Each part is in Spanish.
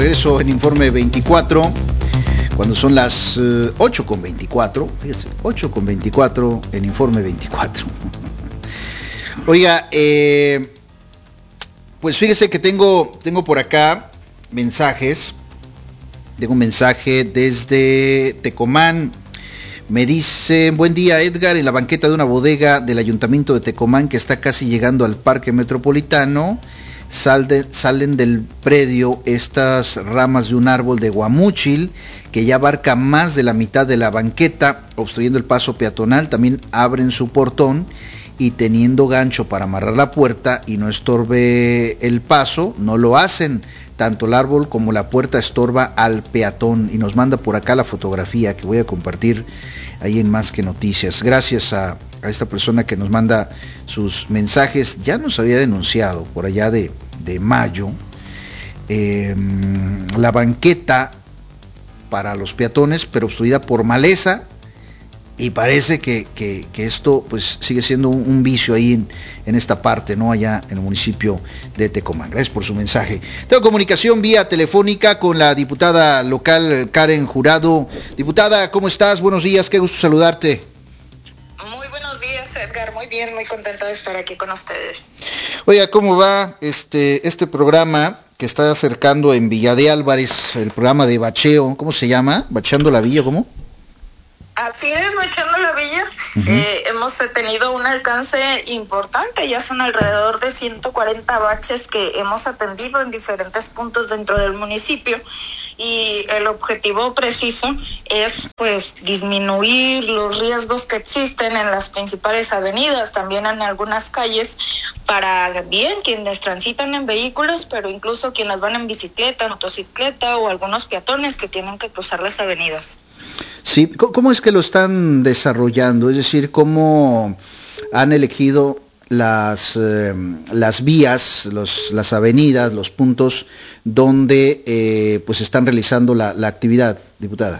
regreso en Informe 24, cuando son las 8:24, fíjese, 8:24 en Informe 24. Oiga, pues fíjese que tengo por acá mensajes. Tengo un mensaje desde Tecomán. Me dice: buen día, Edgar, en la banqueta de una bodega del ayuntamiento de Tecomán, que está casi llegando al parque metropolitano, salen del predio estas ramas de un árbol de guamúchil que ya abarca más de la mitad de la banqueta, obstruyendo el paso peatonal. También abren su portón y, teniendo gancho para amarrar la puerta y no estorbe el paso, no lo hacen. Tanto el árbol como la puerta estorba al peatón. Y nos manda por acá la fotografía que voy a compartir ahí en Más que Noticias. Gracias a esta persona que nos manda sus mensajes. Ya nos había denunciado por allá de mayo la banqueta para los peatones, pero obstruida por maleza. Y parece que esto pues sigue siendo un vicio ahí en esta parte, ¿no? Allá en el municipio de Tecomán. Gracias por su mensaje. Tengo comunicación vía telefónica con la diputada local Karen Jurado. Diputada, ¿cómo estás? Buenos días, qué gusto saludarte. Muy buenos días, Edgar. Muy bien, muy contenta de estar aquí con ustedes. Oiga, ¿cómo va este programa que está acercando en Villa de Álvarez, el programa de bacheo? ¿Cómo se llama? ¿Bacheando la Villa? ¿Cómo? Así es, Bachando la Villa. Hemos tenido un alcance importante, ya son alrededor de 140 baches que hemos atendido en diferentes puntos dentro del municipio, y el objetivo preciso es pues disminuir los riesgos que existen en las principales avenidas, también en algunas calles, para bien quienes transitan en vehículos, pero incluso quienes van en bicicleta, motocicleta o algunos peatones que tienen que cruzar las avenidas. Sí, ¿cómo es que lo están desarrollando? Es decir, ¿cómo han elegido las vías, las avenidas, los puntos donde pues están realizando la actividad, diputada?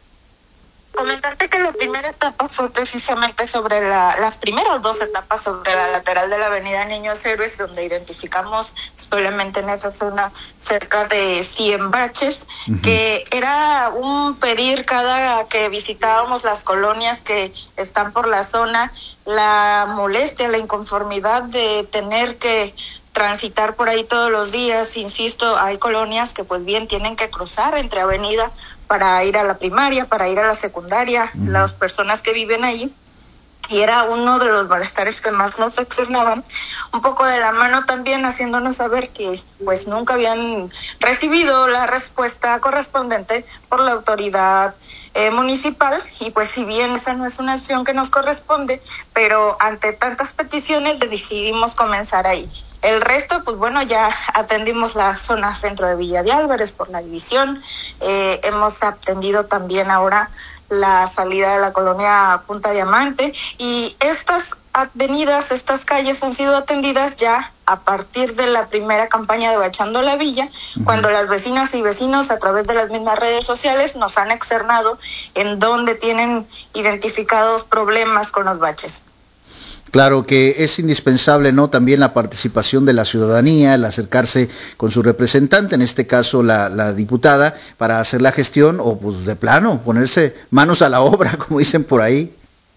Comentarte que la primera etapa fue precisamente sobre las primeras dos etapas sobre la lateral de la avenida Niños Héroes, donde identificamos solamente en esa zona cerca de 100 baches, que era un pedir cada que visitábamos las colonias que están por la zona, la molestia, la inconformidad de tener que transitar por ahí todos los días. Insisto, hay colonias que pues bien tienen que cruzar entre avenida para ir a la primaria, para ir a la secundaria, las personas que viven ahí, y era uno de los malestares que más nos externaban, un poco de la mano también haciéndonos saber que pues nunca habían recibido la respuesta correspondiente por la autoridad municipal, y pues si bien esa no es una acción que nos corresponde, pero ante tantas peticiones decidimos comenzar ahí. El resto, pues bueno, ya atendimos la zona centro de Villa de Álvarez por la división, hemos atendido también ahora la salida de la colonia Punta Diamante, y estas avenidas, estas calles han sido atendidas ya a partir de la primera campaña de Bachando la Villa, cuando las vecinas y vecinos a través de las mismas redes sociales nos han externado en dónde tienen identificados problemas con los baches. Claro que es indispensable, ¿no?, también la participación de la ciudadanía, el acercarse con su representante, en este caso la diputada, para hacer la gestión, o pues de plano, ponerse manos a la obra, como dicen por ahí.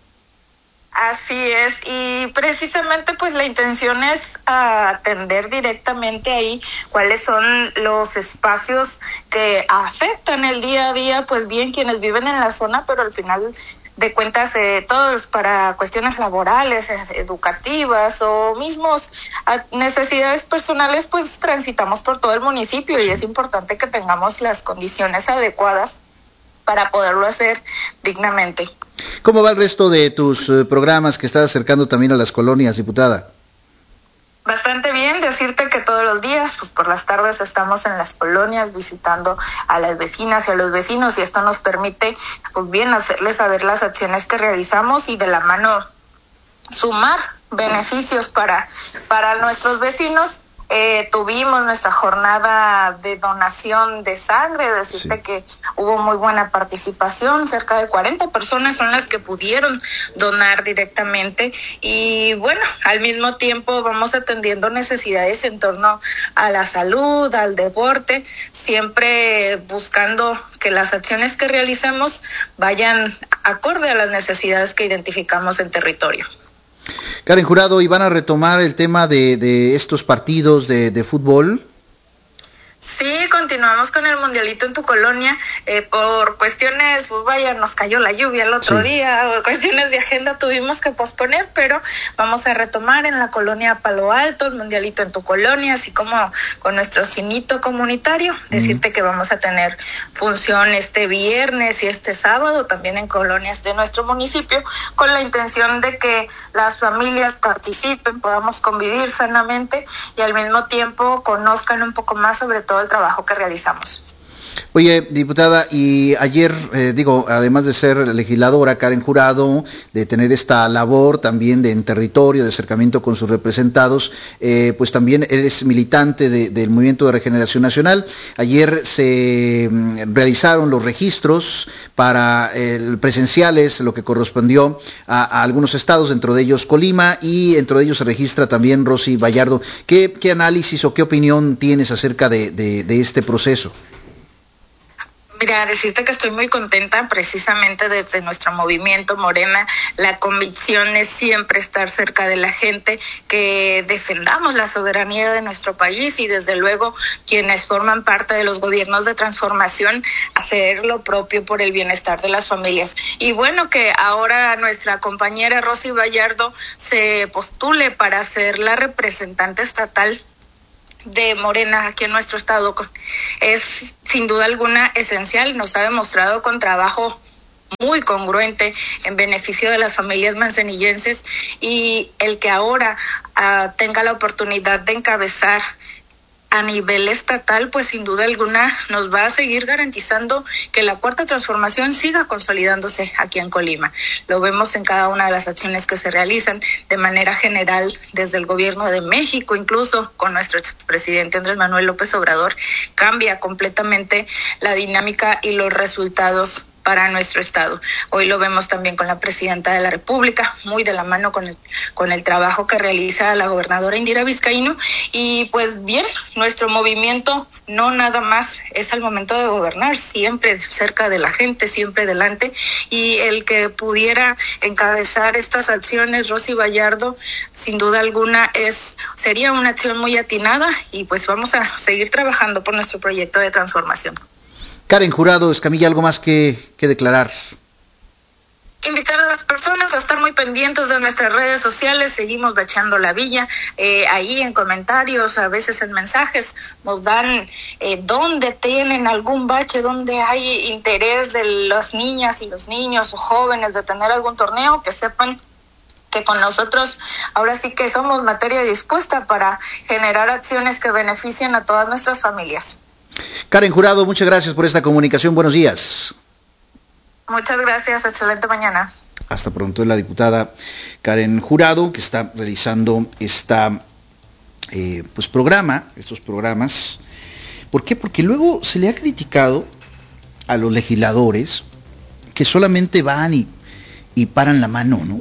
Así es, y precisamente pues la intención es atender directamente ahí cuáles son los espacios que afectan el día a día, pues bien quienes viven en la zona, pero al final de cuentas todos para cuestiones laborales, educativas o mismos necesidades personales, pues transitamos por todo el municipio, y es importante que tengamos las condiciones adecuadas para poderlo hacer dignamente. ¿Cómo va el resto de tus programas que estás acercando también a las colonias, diputada? Bastante bien, decirte que todos los días, pues por las tardes estamos en las colonias visitando a las vecinas y a los vecinos, y esto nos permite, pues bien, hacerles saber las acciones que realizamos y de la mano sumar beneficios para nuestros vecinos, Tuvimos nuestra jornada de donación de sangre, decirte que hubo muy buena participación, cerca de 40 personas son las que pudieron donar directamente y bueno, al mismo tiempo vamos atendiendo necesidades en torno a la salud, al deporte, siempre buscando que las acciones que realizamos vayan acorde a las necesidades que identificamos en territorio. Karen Jurado, ¿y van a retomar el tema de estos partidos de fútbol? Sí, continuamos con el mundialito en tu colonia, por cuestiones, pues vaya, nos cayó la lluvia el otro día, o cuestiones de agenda tuvimos que posponer, pero vamos a retomar en la colonia Palo Alto, el mundialito en tu colonia, así como con nuestro cinito comunitario, decirte que vamos a tener función este viernes y este sábado, también en colonias de nuestro municipio, con la intención de que las familias participen, podamos convivir sanamente y al mismo tiempo conozcan un poco más sobre todo el trabajo que realizamos. Oye, diputada, y ayer, además de ser legisladora, Karen Jurado, de tener esta labor también en territorio, de acercamiento con sus representados, pues también eres militante del Movimiento de Regeneración Nacional. Ayer se realizaron los registros para presenciales, lo que correspondió a algunos estados, dentro de ellos Colima, y dentro de ellos se registra también Rosy Vallardo. ¿Qué análisis o qué opinión tienes acerca de este proceso? Mira, decirte que estoy muy contenta precisamente desde nuestro movimiento Morena. La convicción es siempre estar cerca de la gente, que defendamos la soberanía de nuestro país y desde luego quienes forman parte de los gobiernos de transformación, hacer lo propio por el bienestar de las familias. Y bueno, que ahora nuestra compañera Rosy Vallardo se postule para ser la representante estatal de Morena aquí en nuestro estado es sin duda alguna esencial, nos ha demostrado con trabajo muy congruente en beneficio de las familias manzanillenses y el que ahora tenga la oportunidad de encabezar a nivel estatal, pues sin duda alguna nos va a seguir garantizando que la cuarta transformación siga consolidándose aquí en Colima. Lo vemos en cada una de las acciones que se realizan de manera general desde el gobierno de México, incluso con nuestro expresidente Andrés Manuel López Obrador, cambia completamente la dinámica y los resultados para nuestro estado. Hoy lo vemos también con la presidenta de la República, muy de la mano con el trabajo que realiza la gobernadora Indira Vizcaíno, y pues bien, nuestro movimiento no nada más es al momento de gobernar, siempre cerca de la gente, siempre delante, y el que pudiera encabezar estas acciones, Rosy Vallardo, sin duda alguna sería una acción muy atinada y pues vamos a seguir trabajando por nuestro proyecto de transformación. Karen Jurado, Escamilla, ¿algo más que declarar? Invitar a las personas a estar muy pendientes de nuestras redes sociales, seguimos bachando la villa, ahí en comentarios, a veces en mensajes, nos dan dónde tienen algún bache, dónde hay interés de las niñas y los niños o jóvenes de tener algún torneo, que sepan que con nosotros ahora sí que somos materia dispuesta para generar acciones que beneficien a todas nuestras familias. Karen Jurado, muchas gracias por esta comunicación. Buenos días. Muchas gracias. Excelente mañana. Hasta pronto. Es la diputada Karen Jurado, que está realizando estos programas. ¿Por qué? Porque luego se le ha criticado a los legisladores que solamente van y paran la mano, ¿no?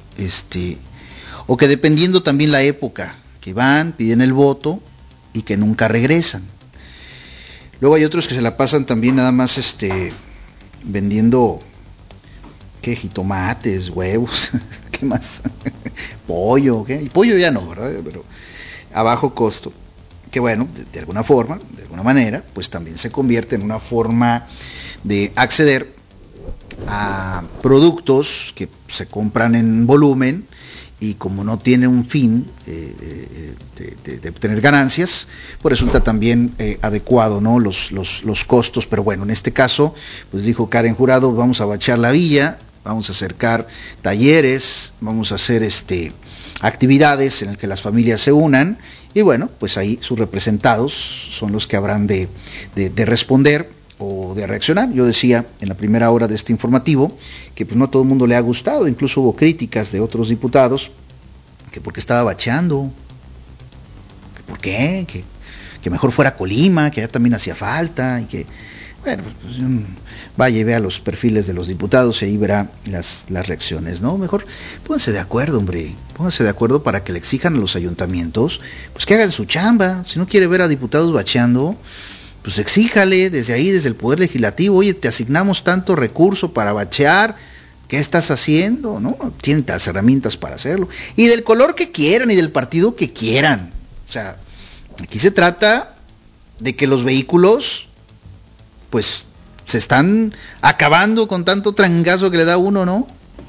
O que dependiendo también la época, que van, piden el voto y que nunca regresan. Luego hay otros que se la pasan también nada más vendiendo jitomates, huevos, ¿qué más? Pollo, ¿qué? Y pollo ya no, ¿verdad? Pero a bajo costo. Que bueno, de alguna forma, de alguna manera, pues también se convierte en una forma de acceder a productos que se compran en volumen y como no tiene un fin de obtener ganancias, pues resulta también adecuado, ¿no? Los costos, pero bueno, en este caso, pues dijo Karen Jurado, vamos a bachar la villa, vamos a acercar talleres, vamos a hacer actividades en las que las familias se unan, y bueno, pues ahí sus representados son los que habrán de responder o de reaccionar. Yo decía en la primera hora de este informativo que pues no a todo el mundo le ha gustado, incluso hubo críticas de otros diputados que porque estaba bacheando, ¿por qué? Que mejor fuera Colima, que ya también hacía falta, y que, bueno, pues, vaya y vea los perfiles de los diputados y ahí verá las reacciones, ¿no? Mejor pónganse de acuerdo, hombre, pónganse de acuerdo para que le exijan a los ayuntamientos, pues que hagan su chamba. Si no quiere ver a diputados bacheando, pues exíjale desde ahí, desde el Poder Legislativo, oye, te asignamos tanto recurso para bachear, ¿qué estás haciendo? ¿No? Tienen las herramientas para hacerlo. Y del color que quieran y del partido que quieran. O sea, aquí se trata de que los vehículos, pues, se están acabando con tanto trangazo que le da uno, ¿no?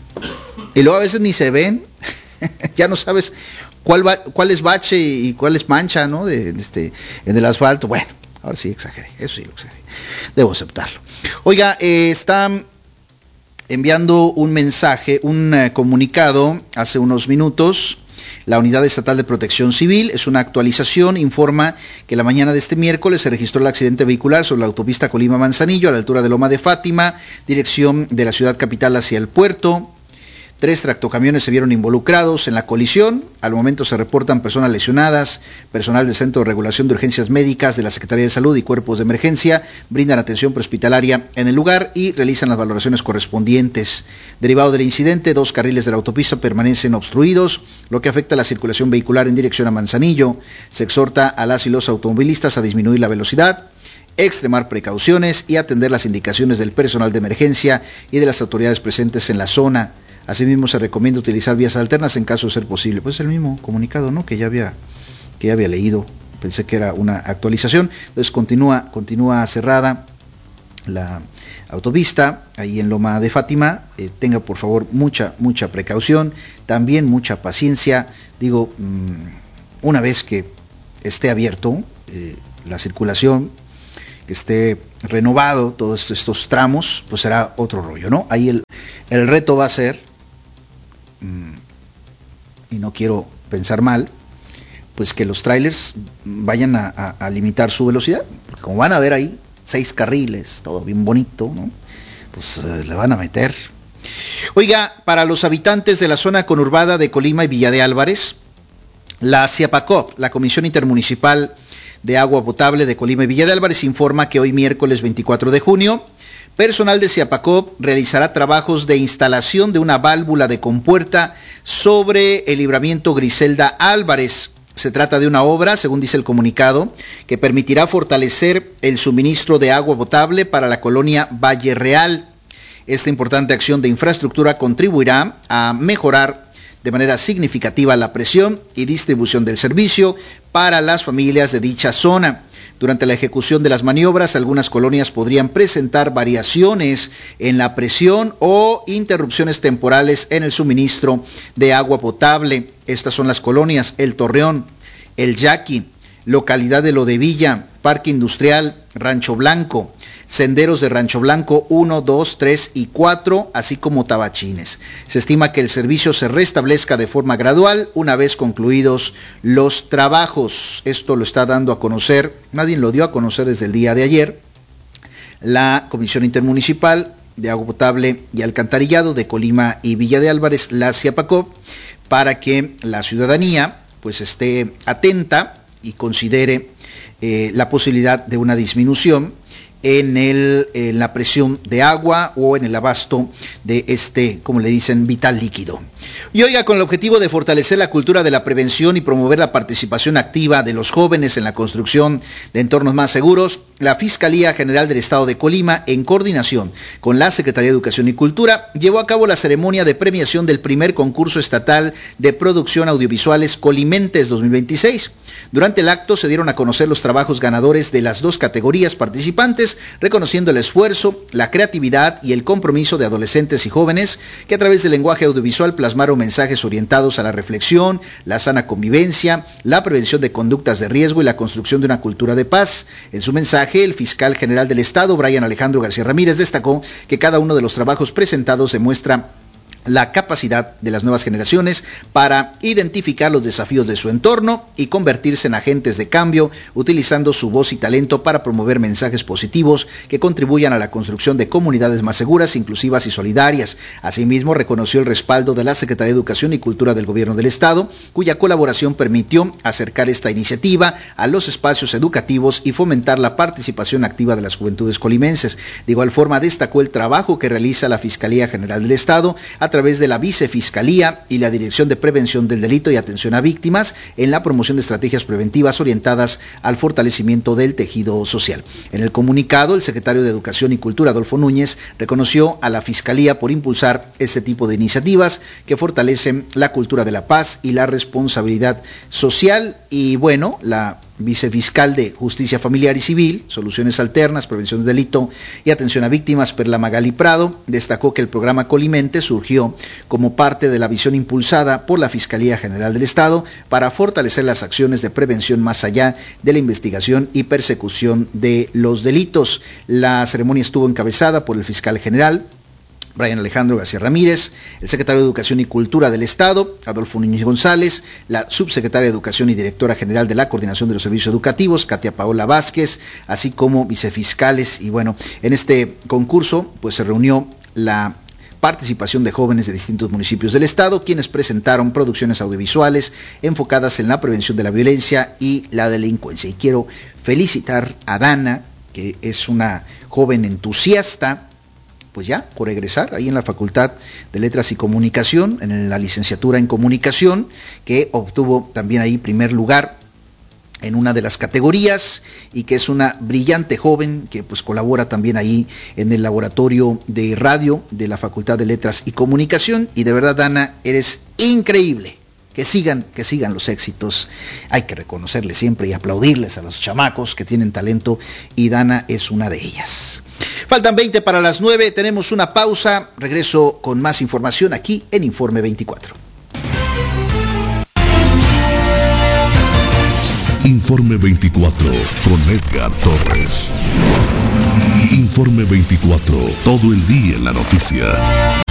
Y luego a veces ni se ven, ya no sabes cuál es bache y cuál es mancha, ¿no? En el asfalto. Bueno, ahora sí exageré, eso sí lo exageré, debo aceptarlo. Oiga, están enviando un mensaje, un comunicado hace unos minutos. La Unidad Estatal de Protección Civil, es una actualización, informa que la mañana de este miércoles se registró el accidente vehicular sobre la autopista Colima-Manzanillo a la altura de Loma de Fátima, dirección de la ciudad capital hacia el puerto. 3 tractocamiones se vieron involucrados en la colisión. Al momento se reportan personas lesionadas. Personal del Centro de Regulación de Urgencias Médicas de la Secretaría de Salud y cuerpos de emergencia brindan atención prehospitalaria en el lugar y realizan las valoraciones correspondientes. Derivado del incidente, 2 carriles de la autopista permanecen obstruidos, lo que afecta a la circulación vehicular en dirección a Manzanillo. Se exhorta a las y los automovilistas a disminuir la velocidad, extremar precauciones y atender las indicaciones del personal de emergencia y de las autoridades presentes en la zona. Asimismo, se recomienda utilizar vías alternas en caso de ser posible. Pues el mismo comunicado, ¿no?, que ya había leído. Pensé que era una actualización. Entonces continúa cerrada la autopista ahí en Loma de Fátima. Tenga por favor mucha precaución, también mucha paciencia. Digo, una vez que esté abierto la circulación, que esté renovado todos estos tramos, pues será otro rollo, ¿no? Ahí el reto va a ser, y no quiero pensar mal, pues que los trailers vayan a limitar su velocidad, porque como van a ver ahí 6 carriles, todo bien bonito, ¿no? Pues le van a meter. Oiga, para los habitantes de la zona conurbada de Colima y Villa de Álvarez, la CIAPACOP, la Comisión Intermunicipal de Agua Potable de Colima y Villa de Álvarez, informa que hoy miércoles 24 de junio, personal de CIAPACOP realizará trabajos de instalación de una válvula de compuerta sobre el libramiento Griselda Álvarez. Se trata de una obra, según dice el comunicado, que permitirá fortalecer el suministro de agua potable para la colonia Valle Real. Esta importante acción de infraestructura contribuirá a mejorar de manera significativa la presión y distribución del servicio para las familias de dicha zona. Durante la ejecución de las maniobras, algunas colonias podrían presentar variaciones en la presión o interrupciones temporales en el suministro de agua potable. Estas son las colonias El Torreón, El Yaqui, localidad de Lodevilla, Parque Industrial, Rancho Blanco, senderos de Rancho Blanco 1, 2, 3 y 4, así como Tabachines. Se estima que el servicio se restablezca de forma gradual una vez concluidos los trabajos. Esto lo está dando a conocer, nadie lo dio a conocer desde el día de ayer, la Comisión Intermunicipal de Agua Potable y Alcantarillado de Colima y Villa de Álvarez, la CIAPACOP, para que la ciudadanía pues esté atenta y considere la posibilidad de una disminución en la presión de agua o en el abasto de este, como le dicen, vital líquido. Y oiga, con el objetivo de fortalecer la cultura de la prevención y promover la participación activa de los jóvenes en la construcción de entornos más seguros, la Fiscalía General del Estado de Colima, en coordinación con la Secretaría de Educación y Cultura, llevó a cabo la ceremonia de premiación del primer concurso estatal de producción audiovisuales Colimentes 2026. Durante el acto se dieron a conocer los trabajos ganadores de las 2 categorías participantes, reconociendo el esfuerzo, la creatividad y el compromiso de adolescentes y jóvenes que a través del lenguaje audiovisual plasmaron mensajes orientados a la reflexión, la sana convivencia, la prevención de conductas de riesgo y la construcción de una cultura de paz. En su mensaje, el fiscal general del Estado, Brian Alejandro García Ramírez, destacó que cada uno de los trabajos presentados demuestra la capacidad de las nuevas generaciones para identificar los desafíos de su entorno y convertirse en agentes de cambio, utilizando su voz y talento para promover mensajes positivos que contribuyan a la construcción de comunidades más seguras, inclusivas y solidarias. Asimismo, reconoció el respaldo de la Secretaría de Educación y Cultura del Gobierno del Estado, cuya colaboración permitió acercar esta iniciativa a los espacios educativos y fomentar la participación activa de las juventudes colimenses. De igual forma, destacó el trabajo que realiza la Fiscalía General del Estado a través de la Vicefiscalía y la Dirección de Prevención del Delito y Atención a Víctimas en la promoción de estrategias preventivas orientadas al fortalecimiento del tejido social. En el comunicado, el secretario de Educación y Cultura, Adolfo Núñez, reconoció a la Fiscalía por impulsar este tipo de iniciativas que fortalecen la cultura de la paz y la responsabilidad social. Y bueno, la vicefiscal de Justicia Familiar y Civil, Soluciones Alternas, Prevención del Delito y Atención a Víctimas, Perla Magali Prado, destacó que el programa Colimente surgió como parte de la visión impulsada por la Fiscalía General del Estado para fortalecer las acciones de prevención más allá de la investigación y persecución de los delitos. La ceremonia estuvo encabezada por el fiscal general Brian Alejandro García Ramírez, el secretario de Educación y Cultura del Estado, Adolfo Núñez González, la subsecretaria de Educación y directora general de la Coordinación de los Servicios Educativos, Katia Paola Vázquez, así como vicefiscales. Y bueno, en este concurso pues se reunió la participación de jóvenes de distintos municipios del estado, quienes presentaron producciones audiovisuales enfocadas en la prevención de la violencia y la delincuencia. Y quiero felicitar a Dana, que es una joven entusiasta, pues ya, por egresar ahí en la Facultad de Letras y Comunicación, en la licenciatura en Comunicación, que obtuvo también ahí primer lugar en una de las categorías y que es una brillante joven que pues colabora también ahí en el laboratorio de radio de la Facultad de Letras y Comunicación. Y de verdad, Dana, eres increíble. Que sigan los éxitos. Hay que reconocerles siempre y aplaudirles a los chamacos que tienen talento, y Dana es una de ellas. Faltan 20 para las 9, tenemos una pausa, regreso con más información aquí en Informe 24. Informe 24 con Edgar Torres. Informe 24, todo el día en la noticia.